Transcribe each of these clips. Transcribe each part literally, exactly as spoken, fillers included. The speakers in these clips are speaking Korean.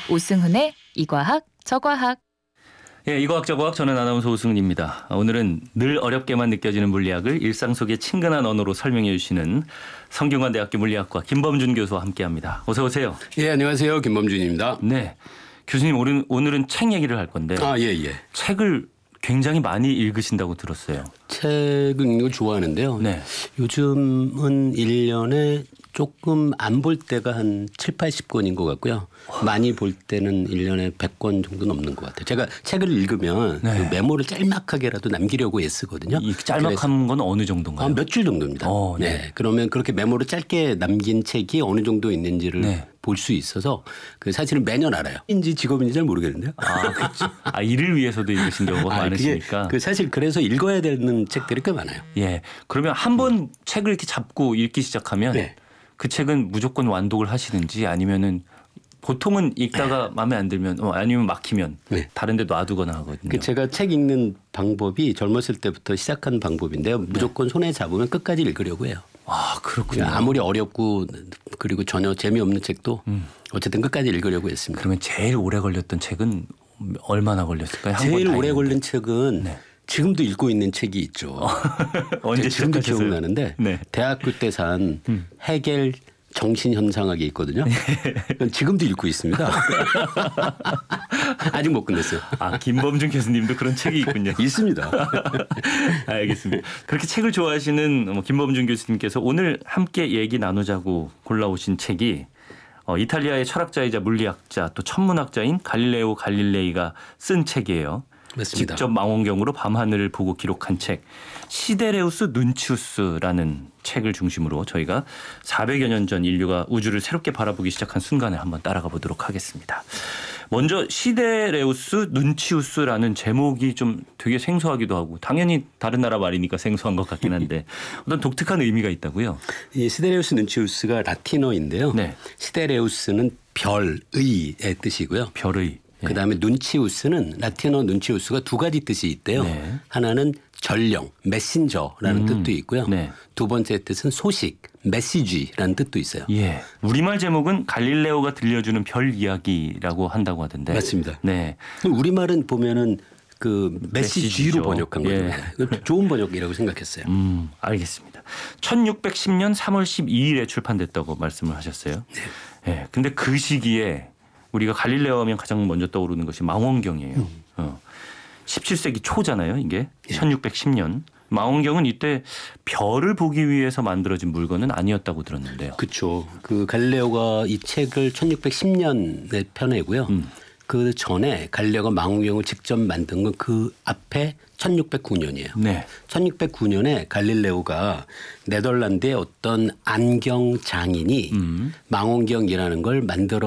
오승훈의 이과학 저과학. 예, 이과학 저과학 저는 아나운서 오승훈입니다. 오늘은 늘 어렵게만 느껴지는 물리학을 일상 속의 친근한 언어로 설명해 주시는 성균관대학교 물리학과 김범준 교수와 함께합니다. 어서 오세요. 예, 안녕하세요. 김범준입니다. 네, 교수님 오늘은, 오늘은 책 얘기를 할 건데 아, 예, 예. 책을 굉장히 많이 읽으신다고 들었어요. 책을 읽는 걸 좋아하는데요. 네. 요즘은 일 년에 조금 안 볼 때가 한 칠팔십 권인 것 같고요. 와. 많이 볼 때는 일 년에 백 권 정도 넘는 것 같아요. 제가 책을 읽으면 네. 그 메모를 짤막하게라도 남기려고 애쓰거든요. 이 짤막한 건 어느 정도인가요? 아, 몇 줄 정도입니다. 어, 네. 네. 그러면 그렇게 메모를 짧게 남긴 책이 어느 정도 있는지를 네. 볼 수 있어서 그 사실은 매년 알아요. 인지 직업인지 잘 모르겠는데요. 아, 그렇죠. 아, 일을 위해서도 읽으신 경우가 아, 많으시니까. 그 사실 그래서 읽어야 되는 책들이 꽤 많아요. 예. 그러면 한 번 책을 이렇게 잡고 읽기 시작하면 네. 그 책은 무조건 완독을 하시는지 아니면은 보통은 읽다가 마음에 안 들면 어, 아니면 막히면 네. 다른 데 놔두거나 하거든요. 그 제가 책 읽는 방법이 젊었을 때부터 시작한 방법인데요. 무조건 손에 잡으면 끝까지 읽으려고 해요. 아, 그렇군요. 아무리 어렵고 그리고 전혀 재미없는 책도 음. 어쨌든 끝까지 읽으려고 했습니다. 그러면 제일 오래 걸렸던 책은 얼마나 걸렸을까요? 한 제일 번 다 오래 읽는데. 걸린 책은 네. 지금도 읽고 있는 책이 있죠. 언제 지금도 시작하셨어요? 기억나는데 네. 대학교 때 산 음. 해겔 정신현상학이 있거든요. 지금도 읽고 있습니다. 아직 못 끝냈어요. 아, 김범준 교수님도 그런 책이 있군요. 있습니다. 알겠습니다. 그렇게 책을 좋아하시는 뭐 김범준 교수님께서 오늘 함께 얘기 나누자고 골라오신 책이 어, 이탈리아의 철학자이자 물리학자 또 천문학자인 갈릴레오 갈릴레이가 쓴 책이에요. 맞습니다. 직접 망원경으로 밤하늘을 보고 기록한 책 시데레우스 눈치우스라는 책을 중심으로 저희가 사백여 년 전 인류가 우주를 새롭게 바라보기 시작한 순간을 한번 따라가 보도록 하겠습니다. 먼저 시데레우스 눈치우스라는 제목이 좀 되게 생소하기도 하고 당연히 다른 나라 말이니까 생소한 것 같긴 한데 어떤 독특한 의미가 있다고요? 이 시데레우스 눈치우스가 라틴어인데요. 네. 시데레우스는 별의의 뜻이고요. 별의. 네. 그다음에 눈치우스는 라틴어 눈치우스가 두 가지 뜻이 있대요. 네. 하나는 전령, 메신저라는 음, 뜻도 있고요. 네. 두 번째 뜻은 소식, 메시지라는 뜻도 있어요. 예. 우리말 제목은 갈릴레오가 들려주는 별 이야기라고 한다고 하던데. 맞습니다. 네. 우리말은 보면은 그 메시지로 메시지죠. 번역한 예. 거예요. 좋은 번역이라고 생각했어요. 음, 알겠습니다. 천육백십 년 삼월 십이일에 출판됐다고 말씀을 하셨어요. 네. 예. 근데 그 시기에 우리가 갈릴레오 하면 가장 먼저 떠오르는 것이 망원경이에요. 음. 어. 십칠 세기 초잖아요, 이게. 예. 천육백십 년. 망원경은 이때 별을 보기 위해서 만들어진 물건은 아니었다고 들었는데요. 그렇죠. 그 갈릴레오가 이 책을 천육백십 년에 펴내고요. 음. 그 전에 갈릴레오가 망원경을 직접 만든 건 그 앞에 천육백구 년이에요. 네. 천육백구 년에 갈릴레오가 네덜란드의 어떤 안경 장인이 음. 망원경이라는 걸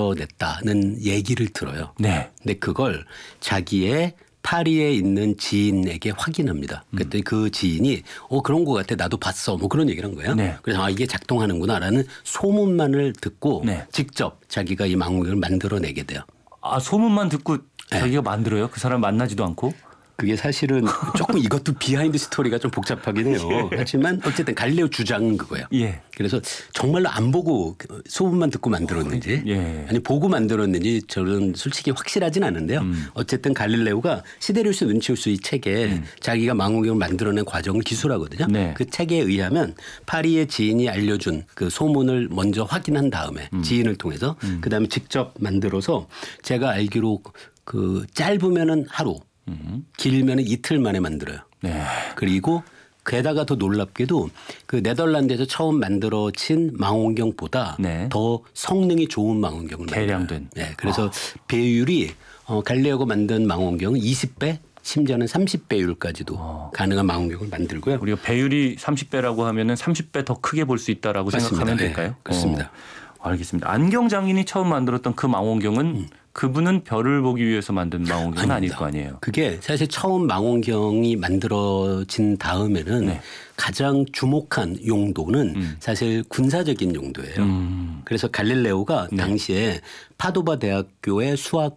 만들어냈다는 얘기를 들어요. 네. 근데 그걸 자기의 파리에 있는 지인에게 확인합니다. 그랬더니 음. 그 지인이 어 그런 것 같아 나도 봤어 뭐 그런 얘기를 한 거예요. 네. 그래서 아 이게 작동하는구나라는 소문만을 듣고 네. 직접 자기가 이 망원경을 만들어내게 돼요. 아 소문만 듣고 네. 자기가 만들어요? 그 사람 만나지도 않고? 그게 사실은 조금 이것도 비하인드 스토리가 좀 복잡하긴 해요. 예. 하지만 어쨌든 갈릴레오 주장은 그거예요. 예. 그래서 정말로 안 보고 소문만 듣고 만들었는지 예. 아니 보고 만들었는지 저는 솔직히 확실하진 않은데요. 음. 어쨌든 갈릴레오가 시데리우스 눈치우스 이 책에 음. 자기가 망원경을 만들어낸 과정을 기술하거든요. 네. 그 책에 의하면 파리의 지인이 알려준 그 소문을 먼저 확인한 다음에 음. 지인을 통해서 음. 그다음에 직접 만들어서 제가 알기로 그 짧으면은 하루 길면은 이틀 만에 만들어요. 네. 그리고 게다가 더 놀랍게도 그 네덜란드에서 처음 만들어진 망원경보다 네. 더 성능이 좋은 망원경을 개량된. 네. 그래서 아. 배율이 어, 갈릴레오가 만든 망원경은 이십 배 심지어는 삼십 배율까지도 어. 가능한 망원경을 만들고요. 우리가 배율이 삼십 배라고 하면은 삼십 배 더 크게 볼 수 있다라고 맞습니다. 생각하면 네. 될까요? 그렇습니다. 어. 알겠습니다. 안경 장인이 처음 만들었던 그 망원경은 음. 그분은 별을 보기 위해서 만든 망원경은 아닙니다. 아닐 거 아니에요. 그게 사실 처음 망원경이 만들어진 다음에는 네. 가장 주목한 용도는 음. 사실 군사적인 용도예요. 음. 그래서 갈릴레오가 네. 당시에 파도바 대학교의 수학